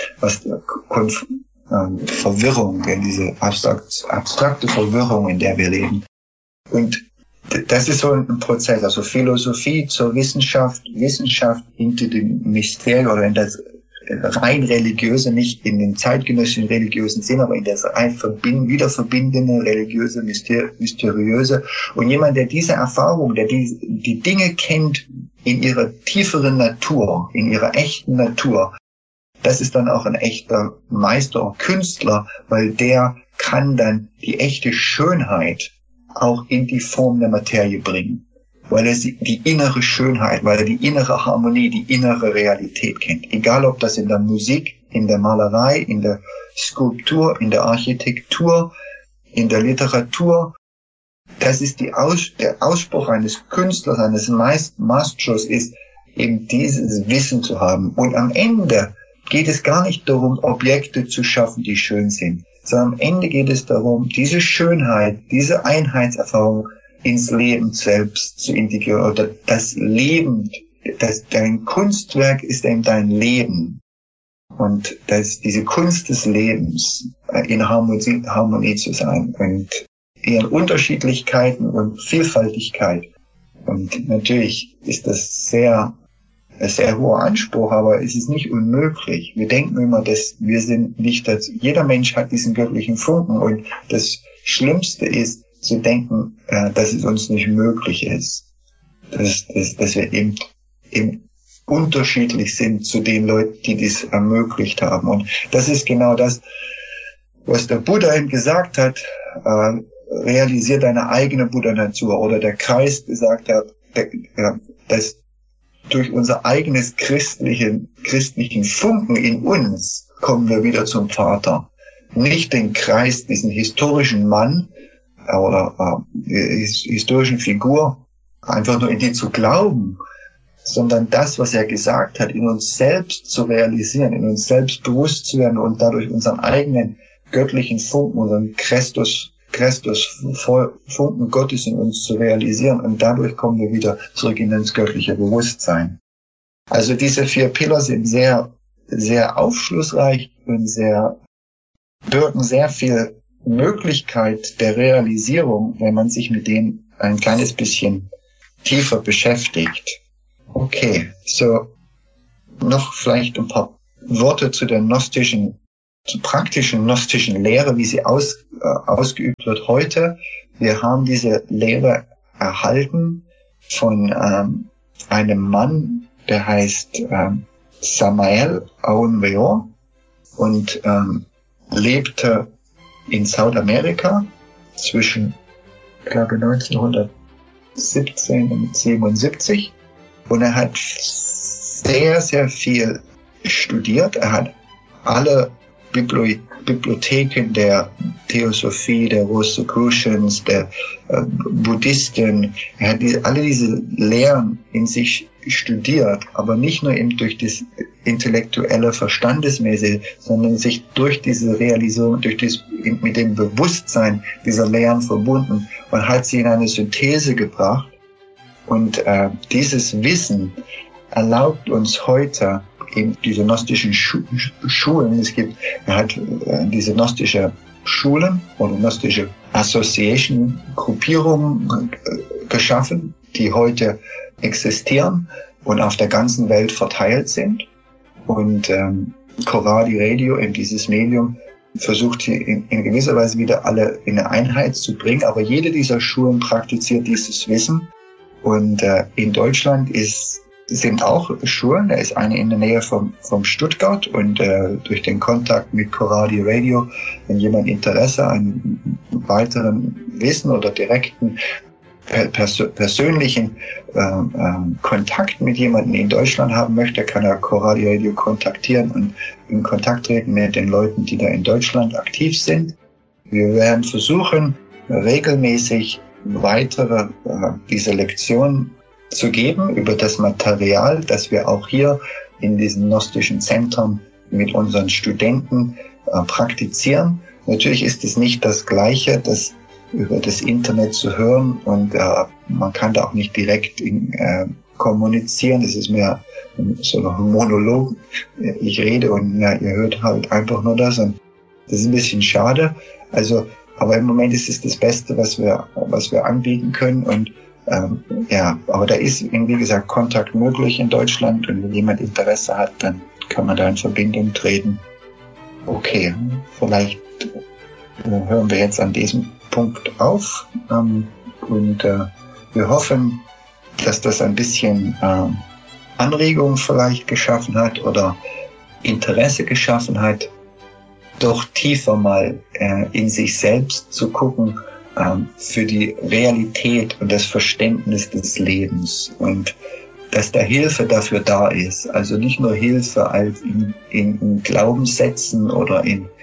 Verwirrung, diese abstrakte Verwirrung, in der wir leben. Und das ist so ein Prozess, also Philosophie zur Wissenschaft, Wissenschaft hinter dem Mysterium oder in das rein religiöse, nicht in den zeitgenössischen religiösen Sinn, aber in das rein wiederverbindende, religiöse, mysteriöse. Und jemand, der diese Erfahrung, der die Dinge kennt in ihrer tieferen Natur, in ihrer echten Natur, das ist dann auch ein echter Meister und Künstler, weil der kann dann die echte Schönheit auch in die Form der Materie bringen, weil er die innere Schönheit, weil er die innere Harmonie, die innere Realität kennt. Egal ob das in der Musik, in der Malerei, in der Skulptur, in der Architektur, in der Literatur. Das ist der Ausspruch eines Künstlers, eines Maestros ist, eben dieses Wissen zu haben. Und am Ende geht es gar nicht darum, Objekte zu schaffen, die schön sind, sondern am Ende geht es darum, diese Schönheit, diese Einheitserfahrung ins Leben selbst zu integrieren oder das Leben, dein Kunstwerk ist eben dein Leben und diese Kunst des Lebens in Harmonie zu sein und ihren Unterschiedlichkeiten und Vielfaltigkeit. Und natürlich ist das ein sehr hoher Anspruch, aber es ist nicht unmöglich. Wir denken immer, dass wir sind nicht, dass jeder Mensch hat diesen göttlichen Funken und das Schlimmste ist zu denken, dass es uns nicht möglich ist, dass wir eben unterschiedlich sind zu den Leuten, die dies ermöglicht haben. Und das ist genau das, was der Buddha eben gesagt hat, realisiert deine eigene Buddha-Natur, oder der Kreis gesagt hat, dass durch unser eigenes christlichen Funken in uns kommen wir wieder zum Vater. Nicht den Kreis, diesen historischen Mann oder historischen Figur, einfach nur in die zu glauben, sondern das, was er gesagt hat, in uns selbst zu realisieren, in uns selbst bewusst zu werden und dadurch unseren eigenen göttlichen Funken, unseren Christus, Funken Gottes in uns zu realisieren. Und dadurch kommen wir wieder zurück in das göttliche Bewusstsein. Also diese 4 Pillar sind sehr, sehr aufschlussreich und birgen sehr viel Möglichkeit der Realisierung, wenn man sich mit denen ein kleines bisschen tiefer beschäftigt. Okay, so noch vielleicht ein paar Worte zu der zur praktischen gnostischen Lehre, wie sie ausgeübt wird heute. Wir haben diese Lehre erhalten von einem Mann, der heißt Samael Aun Weor und lebte in Südamerika zwischen, ich glaube, 1917 und 1977. Und er hat sehr, sehr viel studiert. Er hat alle Bibliotheken der Theosophie, der Rosicrucians, der Buddhisten. Er hat alle diese Lehren in sich studiert, aber nicht nur eben durch das intellektuelle, verstandesmäßige, sondern sich durch diese Realisierung, mit dem Bewusstsein dieser Lehren verbunden und hat sie in eine Synthese gebracht. Und dieses Wissen erlaubt uns heute eben diese gnostischen Schulen. Er hat diese gnostische Schulen oder gnostische Association, Gruppierungen geschaffen, die heute existieren und auf der ganzen Welt verteilt sind. Und Coradi Radio, in dieses Medium, versucht sie in gewisser Weise wieder alle in eine Einheit zu bringen. Aber jede dieser Schulen praktiziert dieses Wissen. Und in Deutschland sind auch Schulen. Da ist eine in der Nähe vom Stuttgart. Und durch den Kontakt mit Coradi Radio, wenn jemand Interesse an weiteren Wissen oder direkten persönlichen Kontakt mit jemandem in Deutschland haben möchte, kann er Coradi Radio kontaktieren und in Kontakt treten mit den Leuten, die da in Deutschland aktiv sind. Wir werden versuchen, regelmäßig weitere diese Lektionen zu geben über das Material, das wir auch hier in diesen gnostischen Zentren mit unseren Studenten praktizieren. Natürlich ist es nicht das Gleiche, das über das Internet zu hören und man kann da auch nicht direkt kommunizieren. Das ist mehr so ein Monolog. Ich rede und ja, ihr hört halt einfach nur das und das ist ein bisschen schade. Also, aber im Moment ist es das Beste, was wir anbieten können und ja, aber da ist, wie gesagt, Kontakt möglich in Deutschland und wenn jemand Interesse hat, dann kann man da in Verbindung treten. Okay, vielleicht hören wir jetzt an diesem Punkt auf und wir hoffen, dass das ein bisschen Anregung vielleicht geschaffen hat oder Interesse geschaffen hat, doch tiefer mal in sich selbst zu gucken für die Realität und das Verständnis des Lebens und dass da Hilfe dafür da ist. Also nicht nur Hilfe als in Glaubenssätzen oder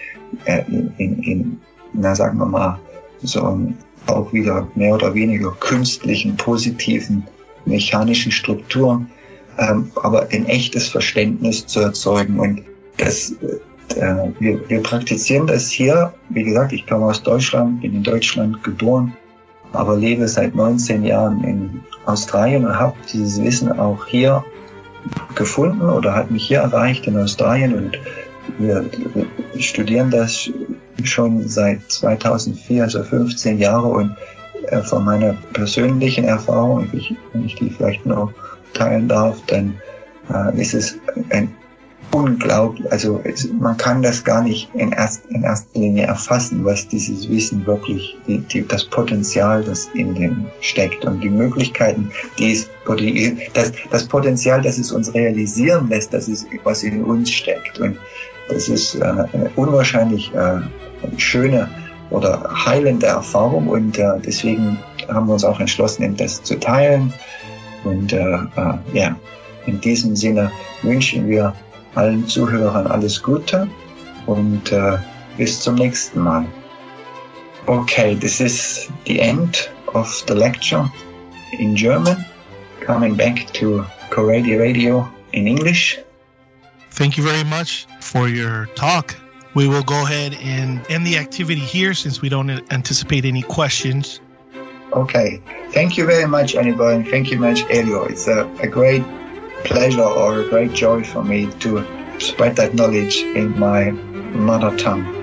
na sagen wir mal, so auch wieder mehr oder weniger künstlichen, positiven, mechanischen Strukturen, aber ein echtes Verständnis zu erzeugen. Und das, wir praktizieren das hier. Wie gesagt, ich komme aus Deutschland, bin in Deutschland geboren, aber lebe seit 19 Jahren in Australien und habe dieses Wissen auch hier gefunden oder hat mich hier erreicht in Australien und wir studieren das schon seit 2004, also 15 Jahre und von meiner persönlichen Erfahrung, wenn ich die vielleicht noch teilen darf, dann ist es ein unglaublich, also man kann das gar nicht in erster Linie erfassen, was dieses Wissen wirklich, das Potenzial, das in dem steckt und die Möglichkeiten, das Potenzial, das es uns realisieren lässt, das ist, was in uns steckt und das ist eine unwahrscheinlich schöne oder heilende Erfahrung und deswegen haben wir uns auch entschlossen, das zu teilen und ja, in diesem Sinne wünschen wir allen Zuhörern alles Gute und bis zum nächsten Mal. Okay, this is the end of the lecture in German. Coming back to Coradi Radio in English. Thank you very much for your talk. We will go ahead and end the activity here since we don't anticipate any questions. Okay. Thank you very much, Annabelle, and thank you much, Elio. It's a great pleasure or a great joy for me to spread that knowledge in my mother tongue.